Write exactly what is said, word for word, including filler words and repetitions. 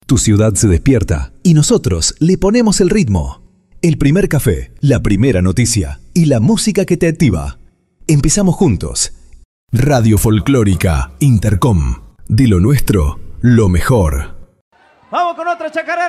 Tu ciudad se despierta y nosotros le ponemos el ritmo. El primer café, la primera noticia y la música que te activa. Empezamos juntos. Radio Folclórica Intercom. De lo nuestro, lo mejor. Vamos con otra chacarera.